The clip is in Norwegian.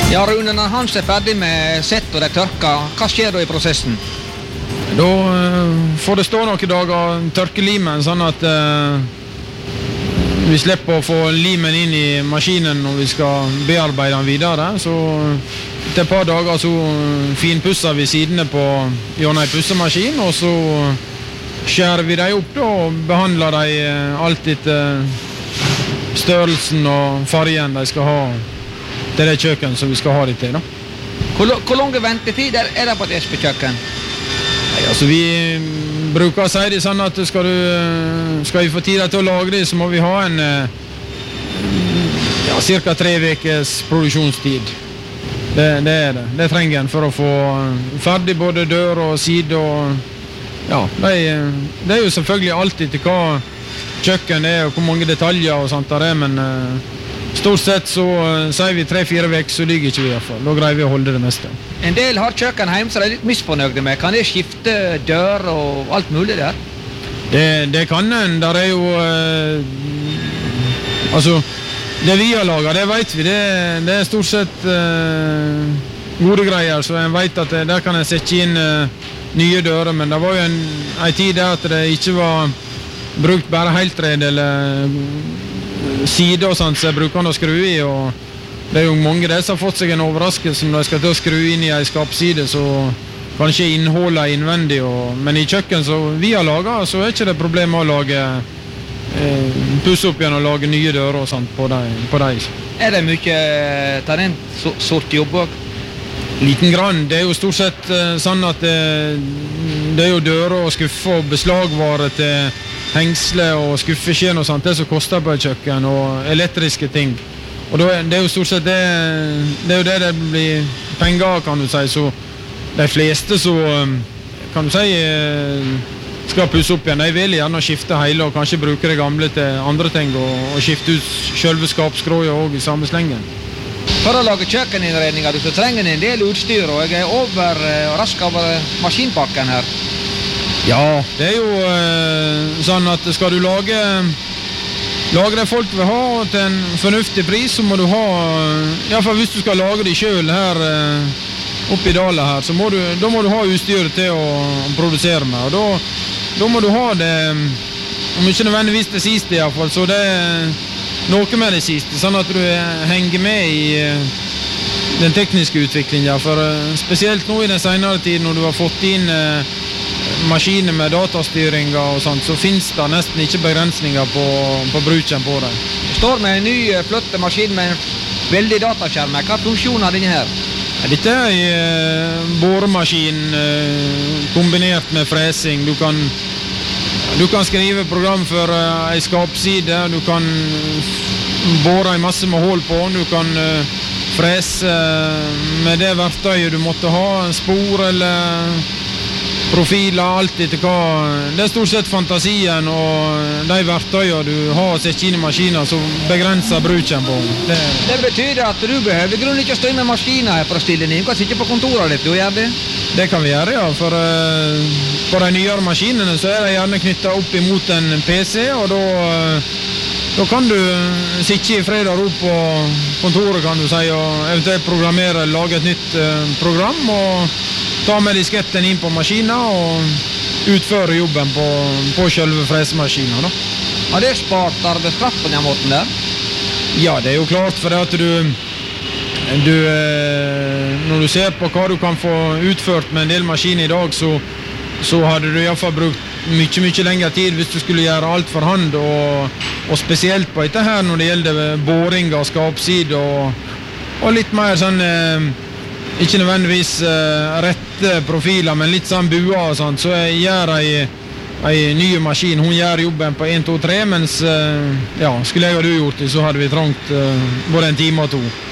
Ja, Rune, når Hans ferdig med sett og det tørker, hva skjer da i prosessen? Da får det stå noen dager tørke limen, sånn at vi slipper å få limen inn i maskinen når vi skal bearbeide den videre. Så etter et par dager så finpusser vi sidene på gjennom en pussemaskin, og så skjærer vi dem opp da, og behandler dem alt etter størrelsen og fargen de skal ha. Det er det kjøkken som vi skal ha det til, da. Hvor lange ventetider er det på et Espe-kjøkken? Altså, vi bruker å si det sånn at skal vi få tid til å lage det, så må vi ha en cirka 3 ukers produksjonstid. Det er det. Det trenger en for å få ferdig både dør og side og ja, det er jo selvfølgelig alltid til hva kjøkken er og hvor mange detaljer og sånt der er, men stort sett så sier vi 3-4 uker, så ligger ikke vi i hvert fall. Da greier vi å holde det meste. En del har kjøkken hjemme, så de er litt misfornøyde med. Kan det skifte dør og alt mulig der? Det kan en. Der er jo altså, det vi har laget, det vet vi. Det er stort sett gode greier, så en vet at der kan en sette inn nye dører, men det var jo en tid der at det ikke var brukt bare heltred eller side og sånt, så jeg bruker den å skru i, og det er jo mange der som har fått seg en overraskelse når de skal til å skru inn i en skapside, så kanskje innholdet innvendig, men i kjøkken som vi har laget, så er ikke det problem med å lage pusse opp igjen og lage nye dører og sånt på dem. Er det mye talent-sort jobb også? Liten grann. Det er jo stort sett sånn at det er jo dører og skuffer og beslagvarer til hengsle og skuffeskjen og sånt, det som koster på et kjøkken, og elektriske ting. Og det er jo stort sett det er jo det blir penger, kan du si, så de fleste så kan du si skal pusse opp igjen. De vil gjerne skifte hele og kanskje bruke det gamle til andre ting og skifte ut selve skapskroja også i samme slengen. For å lage kjøkkeninnredninger, du trenger en del utstyr, og jeg er rask over maskinpakken her. Ja, det er jo sånn at skal du lage det folk vil ha til en fornuftig pris, så må du ha, i hvert fall hvis du skal lage det selv her oppe i Dala her, så må du ha utstyr til å produsere med, og da må du ha det, om ikke nødvendigvis det siste i hvert fall, så det er noe med det siste, sånn at du henger med i den tekniske utviklingen, for spesielt nå i den senere tiden, når du har fått inn maskiner med datastyringer og sånt, så finnes det nesten ikke begrensninger på bruken på det. Du står med en ny flotte maskin med en veldig dataskjerm. Hva funksjon har denne her? Dette er en boremaskin kombinert med fresing. Du kan skrive program for en skapside, du kan bore en masse med hål på, du kan frese med det verktøyet du måtte ha, spor eller profiler, alt etter hva. Det er stort sett fantasien og de verktøyene du har å sette inn i maskiner som begrenser bruken på. Det betyr at du behøver grunn ikke å stå med maskiner her for å stille den. Du kan sitte på kontoret ditt og gjøre det? Det kan vi gjøre, ja. For de nyere maskinene så er de gjerne knyttet opp imot en PC, og da kan du sitte i fred og ro på kontoret, kan du si, og eventuelt programmere, lage et nytt program, og ta med disketten inn på maskinen og utføre jobben på selve fresemaskinen. Da. Har det spart arbeidskraft på den måten der? Ja, det er jo klart, for at når du ser på hva du kan få utført med en del maskiner i dag, så hadde du i hvert fall brukt mye lengre tid hvis du skulle gjøre alt for hand, og spesielt på dette her når det gjelder boring av skapsid og litt mer sånn ikke nødvendigvis rette profiler, men litt sånn buer og sånt, så gjør en ny maskin, hun gjør jobben på 1, 2, 3, mens skulle jeg og du gjort det, så hadde vi trangt både en time og 2.